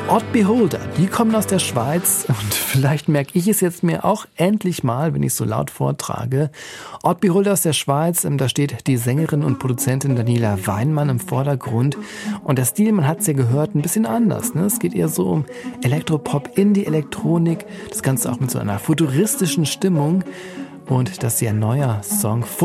Odd Beholder, die kommen aus der Schweiz und vielleicht merke ich es jetzt mir auch endlich mal, wenn ich so laut vortrage. Odd Beholder aus der Schweiz, da steht die Sängerin und Produzentin Daniela Weinmann im Vordergrund und der Stil, man hat es ja gehört, ein bisschen anders. Ne? Es geht eher so um Elektropop, Indie-Elektronik, das Ganze auch mit so einer futuristischen Stimmung und das ist ihr neuer Song